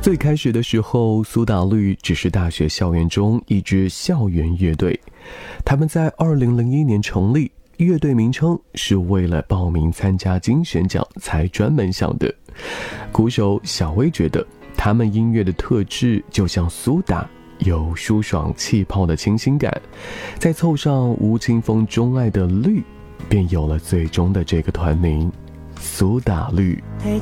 最开始的时候，苏打绿只是大学校园中一支校园乐队，他们在2001年成立，乐队名称是为了报名参加金选奖才专门想的。鼓手小薇觉得他们音乐的特质就像苏打，有舒爽气泡的清新感，再凑上吴青峰钟爱的绿，便有了最终的这个团名苏打绿。 陪